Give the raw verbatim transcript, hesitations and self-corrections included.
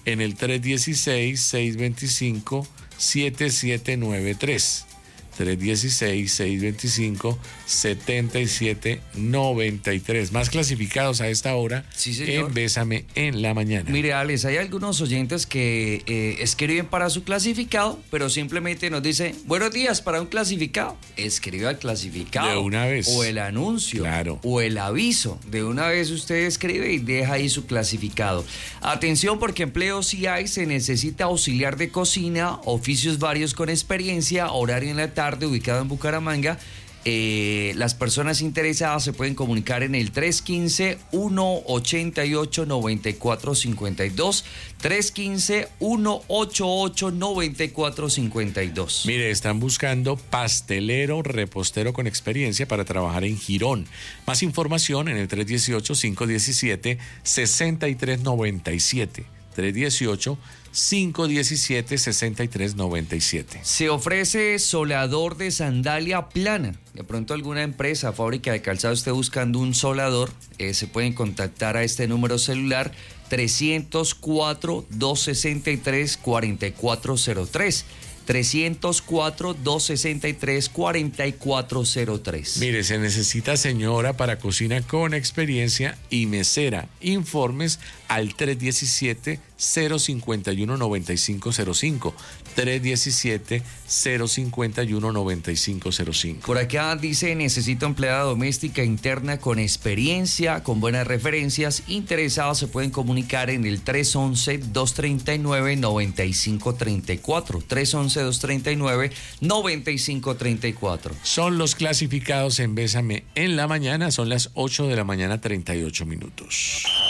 en el tres uno seis, seis dos cinco, siete siete nueve tres. tres uno seis, seis dos cinco, siete siete nueve tres. Más clasificados a esta hora sí, señor. en Bésame en la Mañana. Mire, Alex, hay algunos oyentes que eh, escriben para su clasificado, pero simplemente nos dicen, buenos días, para un clasificado. Escribe al clasificado. De una vez. O el anuncio. Claro. O el aviso. De una vez usted escribe y deja ahí su clasificado. Atención, porque empleos sí hay, se necesita auxiliar de cocina, oficios varios con experiencia, horario en la tarde, ubicado en Bucaramanga. Eh, las personas interesadas se pueden comunicar en el tres uno cinco, uno ocho ocho, nueve cuatro cinco dos, tres uno cinco, uno ocho ocho, nueve cuatro cinco dos. Mire, están buscando pastelero, repostero con experiencia para trabajar en Girón. Más información en el tres uno ocho, cinco uno siete, seis tres nueve siete. tres uno ocho, cinco uno siete, seis tres nueve siete. Se ofrece solador de sandalia plana. De pronto alguna empresa, fábrica de calzado esté buscando un solador, eh, se pueden contactar a este número celular trescientos cuatro, doscientos sesenta y tres, cuarenta y cuatro cero tres. trescientos cuatro, doscientos sesenta y tres, cuarenta y cuatro cero tres. Mire, se necesita señora para cocina con experiencia y mesera. Informes al tres uno siete, cero cinco uno, nueve cinco cero cinco. tres uno siete, cero cinco uno, nueve cinco cero cinco. Por acá dice, necesito empleada doméstica interna con experiencia, con buenas referencias. Interesados se pueden comunicar en el tres uno uno, dos tres nueve, nueve cinco tres cuatro. tres uno uno, dos tres nueve, nueve cinco tres cuatro. Son los clasificados en Bésame en la Mañana. Son las ocho de la mañana, treinta y ocho minutos.